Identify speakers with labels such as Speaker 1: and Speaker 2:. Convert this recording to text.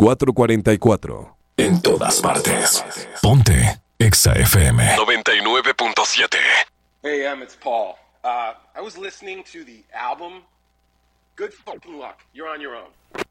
Speaker 1: 444.
Speaker 2: En todas partes. Ponte Exa FM 99.7.
Speaker 3: Hey, it's Paul. I was listening to the album. Good fucking luck. You're on your own.